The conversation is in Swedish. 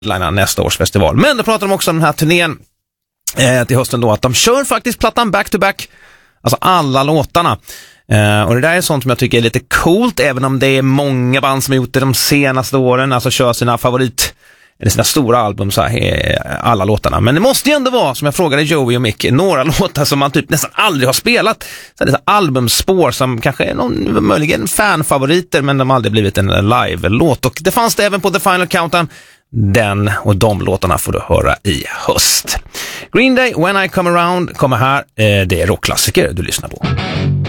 nästa års festival. Men då pratar de också om den här turnén till hösten då, att de kör faktiskt plattan back-to-back, alltså alla låtarna. Och det där är sånt som jag tycker är lite coolt, även om det är många band som har gjort det de senaste åren, alltså kör sina stora album så här, alla låtarna. Men det måste ju ändå vara, som jag frågade Joey och Mick, några låtar som man typ nästan aldrig har spelat. Så det är albumspår som kanske är möjligen fanfavoriter, men de har aldrig blivit en live-låt. Och det fanns det även på The Final Countdown. Den och de låtarna får du höra i höst. Green Day, When I Come Around kommer här. Det är rockklassiker du lyssnar på.